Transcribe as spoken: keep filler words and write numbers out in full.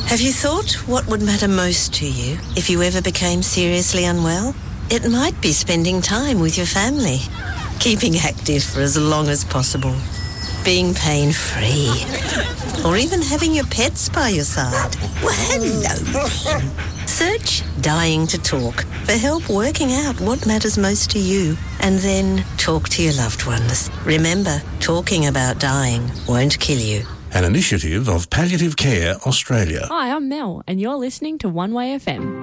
Have you thought what would matter most to you if you ever became seriously unwell? It might be spending time with your family, keeping active for as long as possible, being pain-free, or even having your pets by your side. Well, hello. Search Dying to Talk for help working out what matters most to you, and then talk to your loved ones. Remember, talking about dying won't kill you. An initiative of Palliative Care Australia. Hi, I'm Mel, and you're listening to One Way F M.